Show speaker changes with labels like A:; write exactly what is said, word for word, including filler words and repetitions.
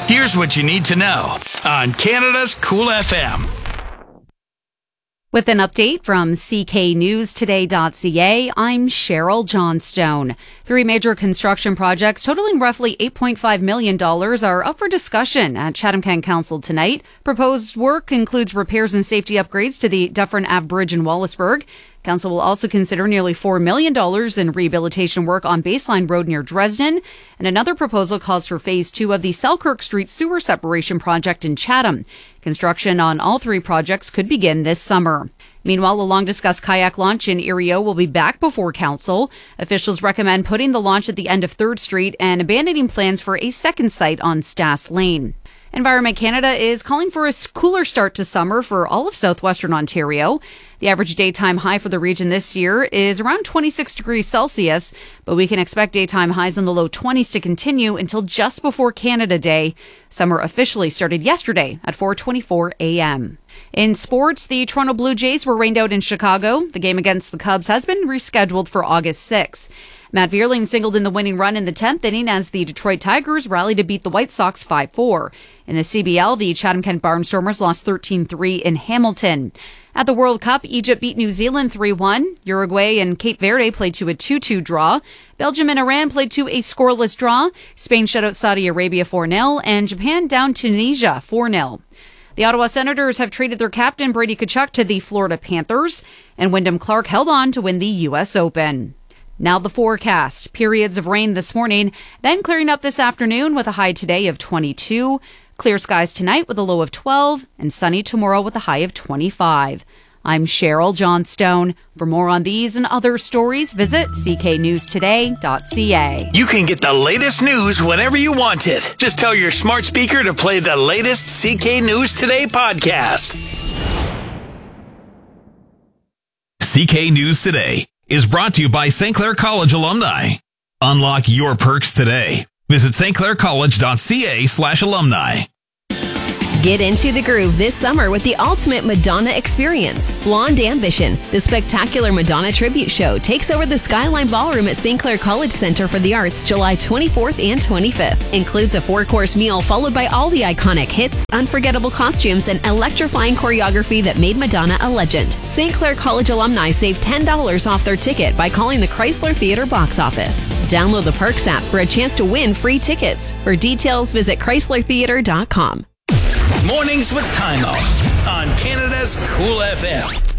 A: Here's what you need to know on Canada's Cool F M.
B: With an update from C K News Today dot C A, I'm Cheryl Johnstone. Three major construction projects totaling roughly eight point five million dollars are up for discussion at Chatham-Kent Council tonight. Proposed work includes repairs and safety upgrades to the Dufferin Ave Bridge in Wallaceburg. Council will also consider nearly four million dollars in rehabilitation work on Baseline Road near Dresden. And another proposal calls for phase two of the Selkirk Street sewer separation project in Chatham. Construction on all three projects could begin this summer. Meanwhile, a long-discussed kayak launch in Erio will be back before council. Officials recommend putting the launch at the end of third Street and abandoning plans for a second site on Stass Lane. Environment Canada is calling for a cooler start to summer for all of southwestern Ontario. The average daytime high for the region this year is around twenty-six degrees Celsius, but we can expect daytime highs in the low twenties to continue until just before Canada Day. Summer officially started yesterday at four twenty-four a.m. In sports, the Toronto Blue Jays were rained out in Chicago. The game against the Cubs has been rescheduled for August sixth. Matt Vierling singled in the winning run in the tenth inning as the Detroit Tigers rallied to beat the White Sox five four. In the C B L, the Chatham-Kent Barnstormers lost thirteen three in Hamilton. At the World Cup, Egypt beat New Zealand three one. Uruguay and Cape Verde played to a two two draw. Belgium and Iran played to a scoreless draw. Spain shut out Saudi Arabia four nil, and Japan downed Tunisia four nil. The Ottawa Senators have traded their captain Brady Tkachuk to the Florida Panthers, and Wyndham Clark held on to win the U S Open. Now the forecast. Periods of rain this morning, then clearing up this afternoon with a high today of twenty-two. Clear skies tonight with a low of twelve, and sunny tomorrow with a high of twenty-five. I'm Cheryl Johnstone. For more on these and other stories, visit C K News Today dot C A.
A: You can get the latest news whenever you want it. Just tell your smart speaker to play the latest C K News Today podcast.
C: C K News Today is brought to you by Saint Clair College alumni. Unlock your perks today. Visit st clair college dot c a slash alumni.
D: Get into the groove this summer with the ultimate Madonna experience, Blonde Ambition. The spectacular Madonna tribute show takes over the Skyline Ballroom at Saint Clair College Center for the Arts July twenty-fourth and twenty-fifth. Includes a four-course meal followed by all the iconic hits, unforgettable costumes, and electrifying choreography that made Madonna a legend. Saint Clair College alumni save ten dollars off their ticket by calling the Chrysler Theatre box office. Download the Perks app for a chance to win free tickets. For details, visit chrysler theatre dot com.
A: Mornings with Time Out on Canada's Cool F M.